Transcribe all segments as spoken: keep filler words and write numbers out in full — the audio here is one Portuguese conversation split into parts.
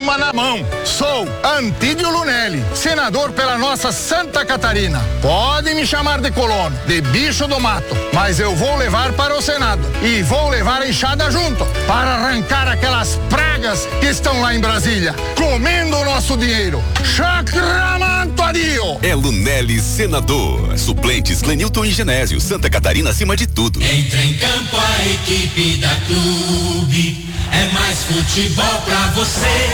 arma na mão. Sou Antídio Lunelli, senador pela nossa Santa Catarina. Pode me chamar de colono, de bicho do mato, mas eu vou levar para o Senado e vou levar a enxada junto para arrancar aquelas pragas que estão lá em Brasília, comendo o nosso dinheiro. Chacramanto adio! É Lunelli, senador. Suplentes Clenilton e Genésio. Santa Catarina acima de tudo. Entra em campo a equipe da Clube. É mais futebol pra você.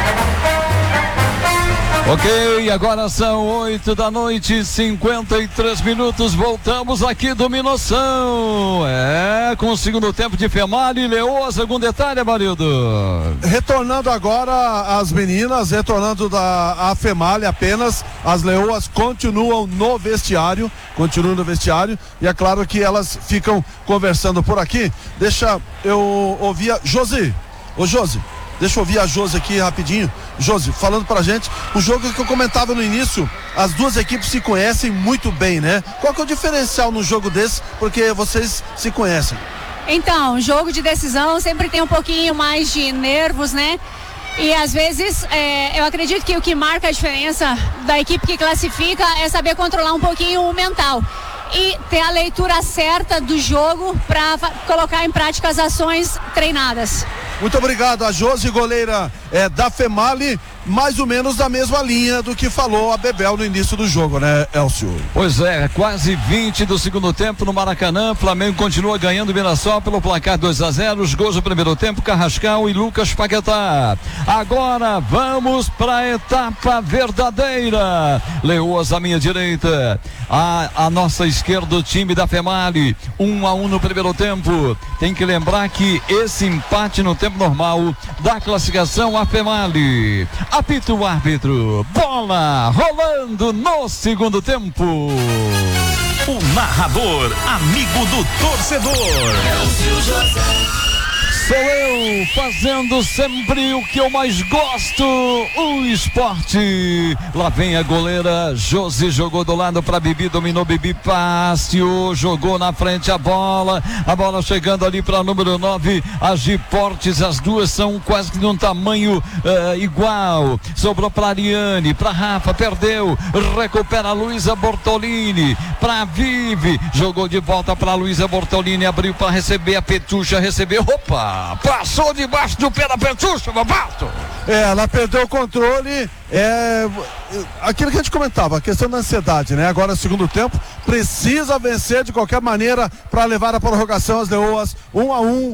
Ok, agora são oito da noite, cinquenta e três minutos. Voltamos aqui do Minoção. É, com o segundo tempo de Female e Leoa, segundo detalhe, Marildo. Retornando agora as meninas, retornando da a Female apenas. As Leoas continuam no vestiário, continuam no vestiário. E é claro que elas ficam conversando por aqui. Deixa eu ouvir a Josi. Ô Josi. Deixa eu ouvir a Josi aqui rapidinho. Josi, falando pra gente, o jogo que eu comentava no início, as duas equipes se conhecem muito bem, né? Qual que é o diferencial num jogo desse? Porque vocês se conhecem. Então, jogo de decisão sempre tem um pouquinho mais de nervos, né? E às vezes, é, eu acredito que o que marca a diferença da equipe que classifica é saber controlar um pouquinho o mental e ter a leitura certa do jogo para colocar em prática as ações treinadas. Muito obrigado, a Josi, goleira é, da Female, mais ou menos da mesma linha do que falou a Bebel no início do jogo, né, Elcio? Pois é, quase vinte do segundo tempo no Maracanã. Flamengo continua ganhando o Mirassol pelo placar dois a zero. Os gols do primeiro tempo, Carrascal e Lucas Paquetá. Agora vamos para a etapa verdadeira. Leoas à minha direita, a, a nossa esquerda, o time da Female, um a um no primeiro tempo. Tem que lembrar que esse empate no tempo normal da classificação a Female. Apita o árbitro, bola rolando no segundo tempo. O narrador, amigo do torcedor. Sou eu fazendo sempre o que eu mais gosto, o esporte. Lá vem a goleira Josi, jogou do lado para Bibi, dominou Bibi, passeou, jogou na frente a bola, a bola chegando ali para número nove, a Giportes, as duas são quase que de um tamanho uh, igual. Sobrou para Ariane, para Rafa, perdeu, recupera a Luísa Bortolini, para Vivi, jogou de volta para Luísa Bortolini, abriu para receber a Petucha, recebeu, opa! Passou debaixo do pé da Petucha, Babato. É, ela perdeu o controle, é, aquilo que a gente comentava, a questão da ansiedade, né? Agora, segundo tempo, precisa vencer de qualquer maneira para levar a prorrogação as Leoas, um a um.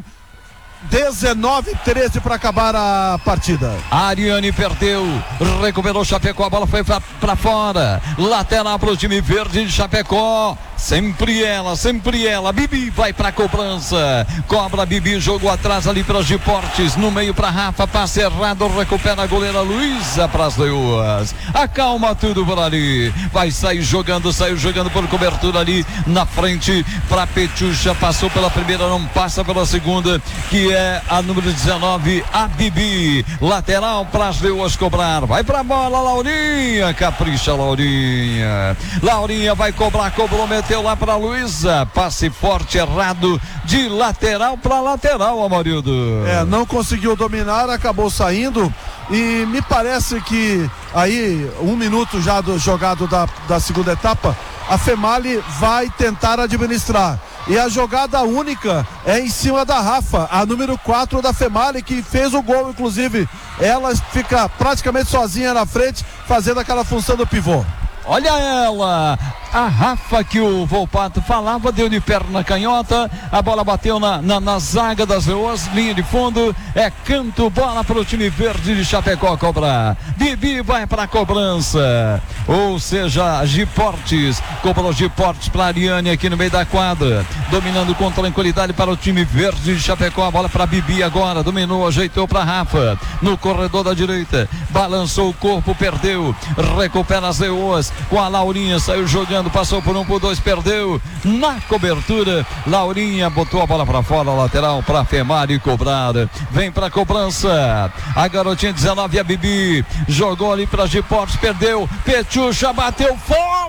dezenove a treze para acabar a partida. A Ariane perdeu, recuperou Chapecó, a bola foi para fora, lateral para o time verde de Chapecó, sempre ela, sempre ela, Bibi vai para cobrança, cobra Bibi, jogou atrás ali para Giportes, no meio para Rafa, passe errado, recupera a goleira Luísa para as Leoas, acalma tudo por ali, vai sair jogando, saiu jogando por cobertura ali na frente para Petucha, passou pela primeira, não passa pela segunda, que é a número dezenove, a Bibi, lateral para as Leoas cobrar, vai pra bola, Laurinha, capricha Laurinha, Laurinha vai cobrar, cobrou, meteu lá para Luísa, passe forte, errado, de lateral para lateral, Amarildo. É, não conseguiu dominar, acabou saindo, e me parece que aí, um minuto já do jogado da, da segunda etapa, a Female vai tentar administrar. E a jogada única é em cima da Rafa, a número quatro da Female, que fez o gol, inclusive. Ela fica praticamente sozinha na frente, fazendo aquela função do pivô. Olha ela, a Rafa que o Volpato falava, deu de perna canhota, a bola bateu na, na, na zaga das Leoas, linha de fundo, é canto, bola para o time verde de Chapecó cobrar. Bibi vai para a cobrança, ou seja, Giportes, cobrou Giportes para Ariane aqui no meio da quadra, dominando com tranquilidade para o time verde de Chapecó, a bola para Bibi agora, dominou, ajeitou para Rafa, no corredor da direita, balançou o corpo, perdeu, recupera as Leoas, com a Laurinha, saiu jogando, passou por um, por dois, perdeu na cobertura, Laurinha botou a bola para fora, lateral para Female cobrar, vem para cobrança, a garotinha dezenove, a Bibi, jogou ali para Giportes, perdeu, Petucha bateu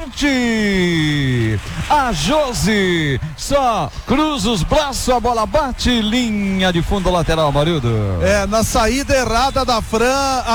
forte, a Josi só cruza os braços, a bola bate, linha de fundo lateral, Marildo. É, na saída errada da Fran, a